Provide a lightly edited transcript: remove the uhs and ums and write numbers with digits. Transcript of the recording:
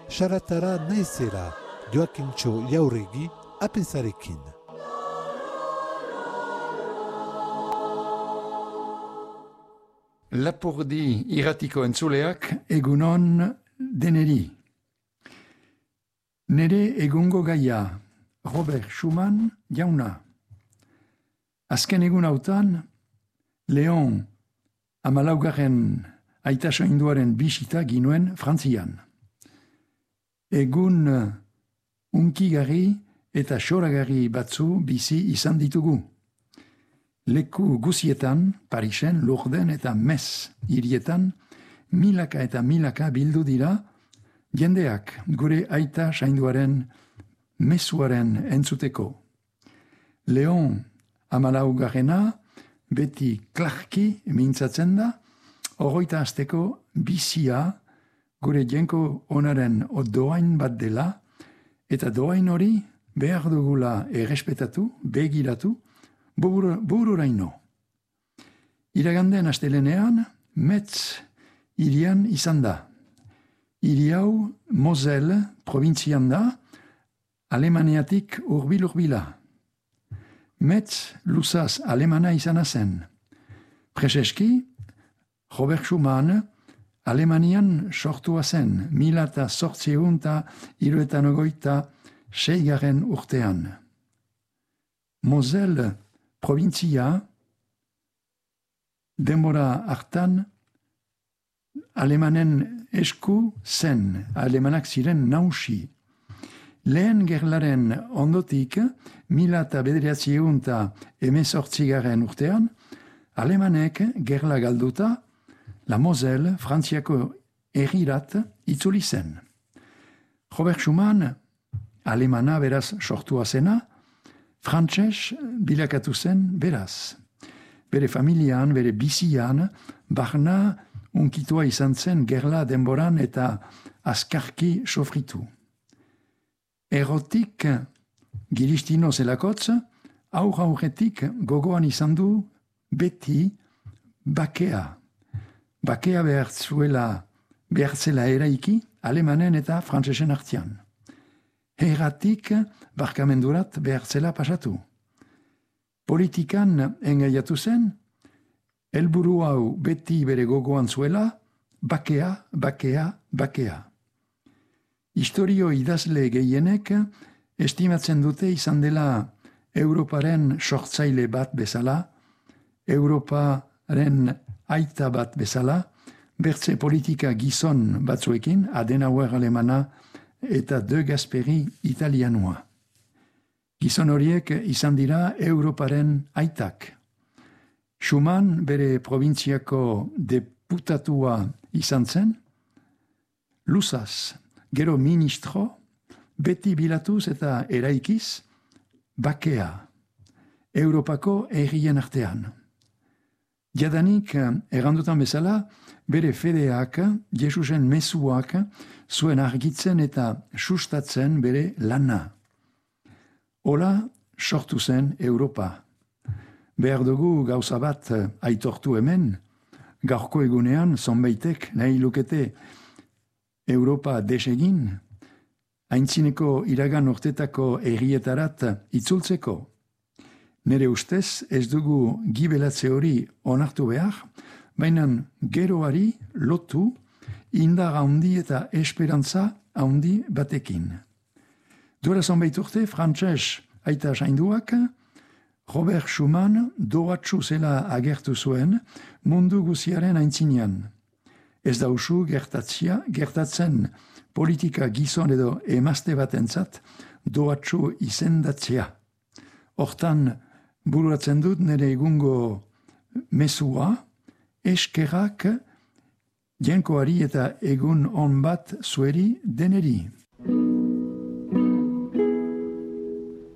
Saratara naizela, Joakintxo Jauregi, apensarekin. Lapurdi irratiko entzuleak egunon deneri. Nere egungo gaia, Robert Schumann jauna. Azken egun hautan, Leon amalaugarren aita soinduaren bisita ginuen Frantzian. Egun unkigarri eta xoragarri batzu bizi izan ditugu. Leku guzietan, Parisen, Lourden eta Metz hirietan, milaka eta milaka bildu dira, jendeak gure aita sainduaren mezuaren entzuteko. Leon amalaugarrena beti klarki mintzatzen da, hogeita hasteko bizia gure jenko onaren doain bat dela, eta doain hori behar dugula errespetatu, begiratu, bururaino. Iraganden astelenean, Metz hirian izan da. Hiri hau Moselle provintzian da, Alemaniatik urbil-urbila. Metz luzaz alemana izana zen. Prezeski, Robert Schumann Alemanian sortua zen, 1876 urtean. Moselle provintzia denbora hartan alemanen esku zen, alemanak ziren nausi. Lehen gerlaren ondotik, 1918 urtean, alemanek gerla galduta, la Moselle Frantziako herrirat itzuli zen. Robert Schumann, alemana beraz sortua zena, frantses bilakatu zen beraz. Bere familian, bere bizian, barna unkitua izan zen gerla denboran eta azkarki sofritu. Erotik giristino zelakotz, aurretik gogoan izan du beti bakea. Bakea behartzela eraiki alemanen eta frantsesen artean. Herratik barkamendurat behartzela pasatu. Politikan engaiatu zen, helburu hau beti bere gogoan zuela, bakea, bakea, bakea. Historio idazle gehienek estimatzen dute izan dela Europaren sortzaile bat bezala, Europaren aita bat bezala, bertze politika gizon batzuekin, Adenauer alemana eta De Gasperi italianua. Gizon horiek izan dira Europaren aitak. Schumann bere provintziako deputatua izan zen, luzaz, gero ministro, beti bilatuz eta eraikiz, bakea, Europako herrien artean. Jadanik, errandutan bezala, bere fedeak, Jesusen mezuak, zuen argitzen eta sustatzen bere lana. Hola, sortu zen Europa. Behar dugu gauza bat aitortu hemen, gaurko egunean zonbaitek nahi lukete Europa desegin, aintzineko iragan urtetako herrietarat itzultzeko. Nere ustez ez dugu gibelatze hori onartu behar, baina geroari lotu indar handi eta esperantza handi batekin. Duela zonbait urte, frantses aita sainduak, Robert Schumann doatsu zela agertu zuen mundu guziaren aintzinean. Ez dausu gertatzen politika gizon edo emazte batentzat doatsu izendatzea. Hortan bururatzen dut nire egungo mezua, eskerrak jenkoari eta egun on bat zueri deneri.